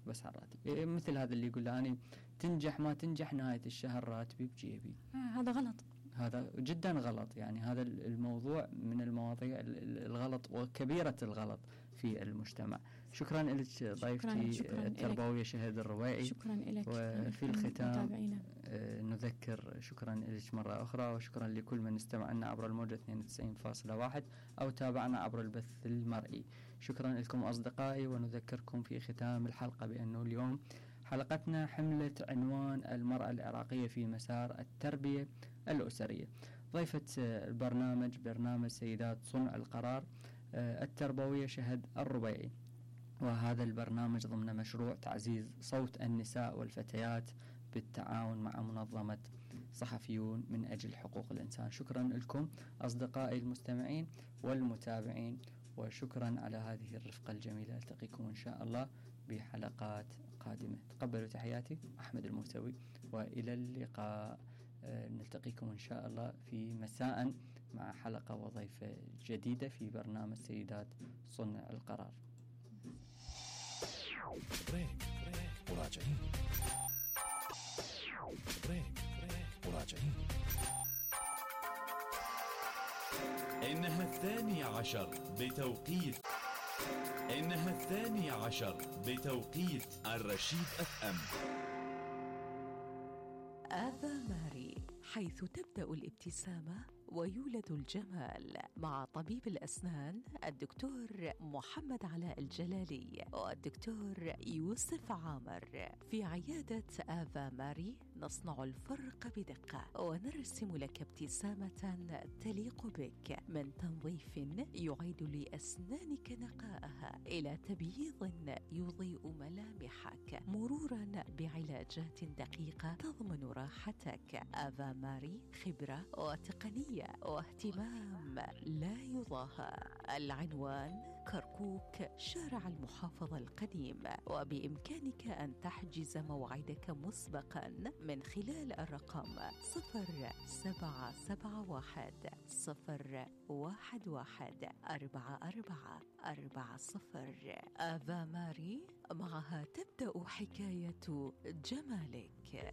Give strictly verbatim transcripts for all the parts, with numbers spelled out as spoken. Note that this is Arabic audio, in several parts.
بس على الراتب. إيه مثل هذا اللي يقول أنا تنجح ما تنجح نهاية الشهر راتبي بجيبي. هذا غلط، هذا جدا غلط. يعني هذا الموضوع من المواضيع الغلط وكبيرة الغلط في المجتمع. شكرا لك ضيفتي التربوية شهد الرويعي. شكرا لك. وفي الختام نذكر شكرا لك مرة أخرى، وشكرا لكل من استمع لنا عبر الموجة اثنين وتسعين فاصلة واحد أو تابعنا عبر البث المرئي. شكرا لكم أصدقائي، ونذكركم في ختام الحلقة بأنه اليوم حلقتنا حملت عنوان المرأة العراقية في مسار التربية الأسرية. ضيفة البرنامج برنامج سيدات صنع القرار التربوية شهد الربيعي، وهذا البرنامج ضمن مشروع تعزيز صوت النساء والفتيات بالتعاون مع منظمة صحفيون من أجل حقوق الإنسان. شكرا لكم أصدقائي المستمعين والمتابعين، وشكرا على هذه الرفقة الجميلة. ألتقيكم إن شاء الله بحلقات قادمة. تقبلوا تحياتي أحمد الموسوي، وإلى اللقاء. نلتقيكم إن شاء الله في مساء مع حلقة وضيفة جديدة في برنامج سيدات صنع القرار. بريك بريك مراجعين بريك بريك مراجعين. إنها الثانية عشر بتوقيت إنها الثانية عشر بتوقيت الرشيد أف أم. آفا ماري، حيث تبدأ الابتسامة ويولد الجمال، مع طبيب الأسنان الدكتور محمد علاء الجلالي والدكتور يوسف عامر. في عيادة آفا ماري نصنع الفرق بدقة، ونرسم لك ابتسامة تليق بك، من تنظيف يعيد لأسنانك نقاءها إلى تبييض يضيء ملامحك، مرورا بعلاجات دقيقة تضمن راحتك. آفا ماري خبرة وتقنية واهتمام لا يضاهى. العنوان كركوك، شارع المحافظة القديم، وبإمكانك أن تحجز موعدك مسبقا من خلال الرقم صفر سبعة سبعة واحد صفر واحد واحد أربعة أربعة أربعة صفر. آفا ماري، معها تبدأ حكاية جمالك.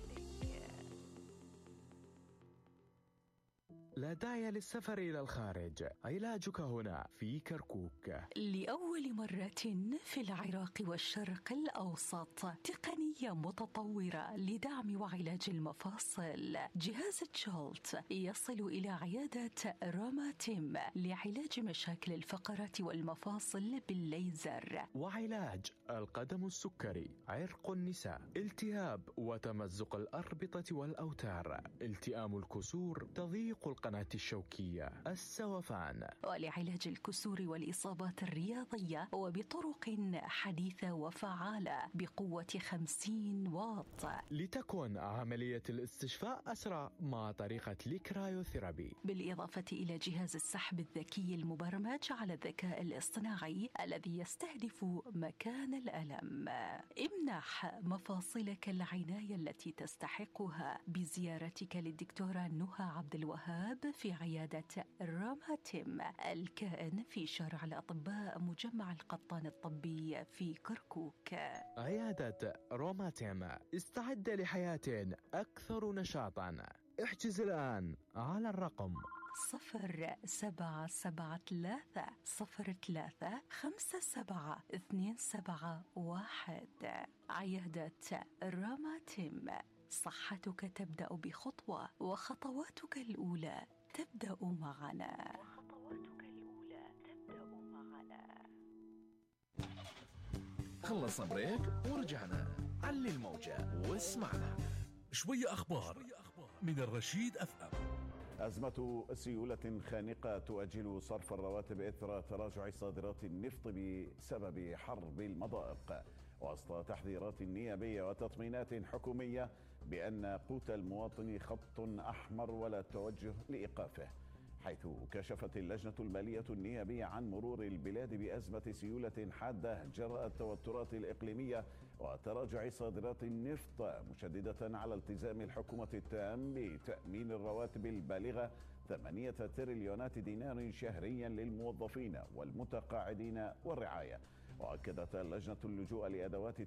لا داعي للسفر إلى الخارج، علاجك هنا في كركوك. لأول مرة في العراق والشرق الأوسط تقنية متطورة لدعم وعلاج المفاصل. جهاز تشولت يصل إلى عيادة روماتيم لعلاج مشاكل الفقرات والمفاصل بالليزر، وعلاج القدم السكري، عرق النساء، التهاب وتمزق الأربطة والأوتار، التئام الكسور، تضييق القناة الشوكية، السوفان، ولعلاج الكسور والإصابات الرياضية وبطرق حديثة وفعالة بقوة خمسين واط، لتكون عملية الاستشفاء أسرع مع طريقة الكرايوثيرابي، بالإضافة إلى جهاز السحب الذكي المبرمج على الذكاء الاصطناعي الذي يستهدف مكان الألم. امنح مفاصلك العناية التي تستحقها بزيارتك للدكتورة نهى عبد الوهاب في عيادة روماتيم، الكائن في شارع الأطباء مجمع القطان الطبي في كركوك. عيادة روماتيم، استعد لحياة أكثر نشاطا. احجز الآن على الرقم صفر سبعة سبعة ثلاثة صفر ثلاثة خمسة سبعة اثنين سبعة واحد. عيادة روماتيم، صحتك تبدأ بخطوة، وخطواتك الأولى تبدأ معنا. وخطواتك الأولى تبدأ معنا. خلص بريك ورجعنا. علي الموجة واسمعنا. شوية أخبار من الرشيد أف أم. أزمة سيولة خانقة تؤجل صرف الرواتب إثر تراجع صادرات النفط بسبب حرب المضائق، وسط تحذيرات نيابية وتطمينات حكومية بأن قوت المواطن خط أحمر ولا توجه لإيقافه، حيث كشفت اللجنة المالية النيابية عن مرور البلاد بأزمة سيولة حادة جراء التوترات الإقليمية وتراجع صادرات النفط، مشددة على التزام الحكومة التام بتأمين الرواتب البالغة ثمانية تريليونات دينار شهريا للموظفين والمتقاعدين والرعاية. وأكدت اللجنة اللجوء لأدوات